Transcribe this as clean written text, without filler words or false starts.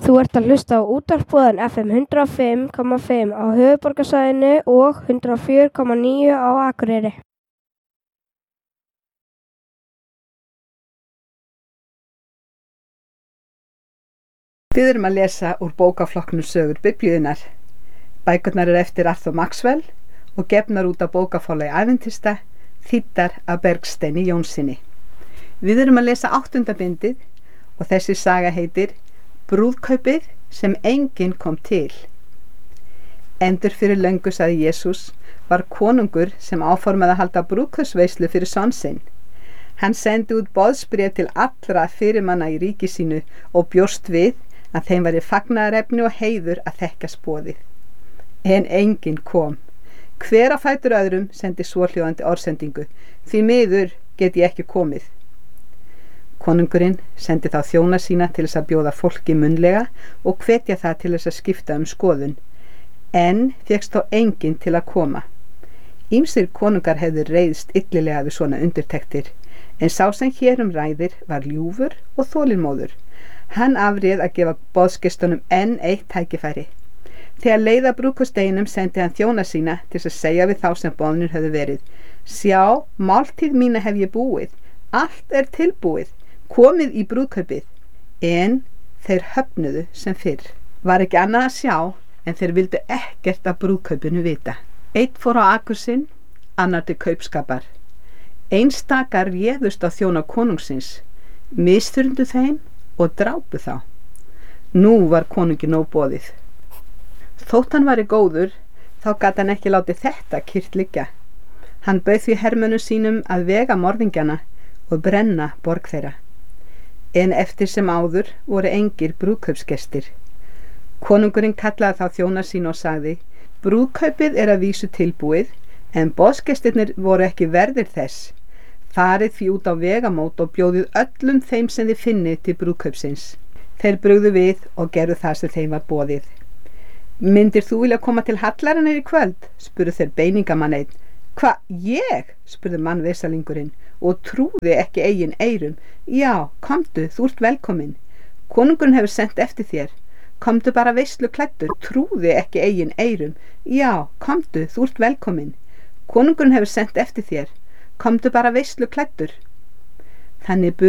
Þú ert að hlusta á útvarpsboðan FM 105,5 á höfuðborgarsvæðinu og 104,9 á Akureyri. Við erum að lesa úr bókaflokknum Sögur Biblíunnar. Bækurnar eru eftir Arthur Maxwell og gefnar út af bókaforlagi Ævintista, þýddar af Bergsteini Jónssyni. Við erum að lesa 8. bindið og þessi saga heitir Brúðkaupið sem enginn kom til. Endur fyrir löngu, sagði Jesús, var konungur sem áformaði að halda brúðkaupsveislu fyrir son sinn. Hann sendi út boðsbréf til allra fyrirmanna í ríki sínu og bjóst við að þeim væri fagnaðarefni og heiður að þekkjast boðið. En enginn kom. Hver á fætur öðrum sendi svohljóðandi orðsendingu: því miður get ég ekki komið. Konungurinn sendi þá þjóna sína til þess að bjóða fólki munnlega og hvetja það til þess að skipta um skoðun. En fékkst þó enginn til að koma. Ýmsir konungar hefðu reiðst illilega við svona undirtektir, en sá sem hér ræðir var ljúfur og þolinmóður. Hann afréð að gefa boðsgestunum enn eitt tækifæri. Þegar leið að brúðkaupsdeginum sendi hann þjóna sína til þess að segja við þá sem boðnir höfðu verið: sjá, máltíð mína hef ég búið, allt er tilbúið, komið í brúðkaupið. En þeir höfnuðu sem fyrr. Var ekki annað að sjá en þeir vildu ekkert af brúðkaupinu vita. Einn fór á akur sinn, annar til kaupskapar. Einstakar réðust á þjóna konungsins, misþyrndu þeim og drápu þá. Nú var konungi nóg boðið. Þótt hann væri góður, þá gat hann ekki látið þetta kyrrt liggja. Hann bauð því hermönnum sínum að vega morðingjana og brenna borg þeirra. En eftir sem áður voru engir brúðkaupsgestir. Konungurinn kallaði þá þjóna sína og sagði: brúðkaupið er að vísu tilbúið, en boðsgestirnir voru ekki verðir þess. Farið því út á vegamót og bjóðið öllum þeim sem þið finnið til brúðkaupsins. Þeir brugðu við og gerðu það sem þeim var boðið. Myndir þú vilja koma til hallarinnar í kvöld? Spurðu þeir beiningamann einn. Hva, ég? Spurði mannvesalingurinn og trúði ekki eigin eyrum. Já, komdu, þú ert velkomin. Konungurinn hefur sendt eftir þér. Komdu bara veislu klæddur, trúði ekki eigin eyrum. Já, komdu, þú ert velkomin. Konungurinn hefur sendt eftir þér. Komdu bara veislu klæddur. Þannig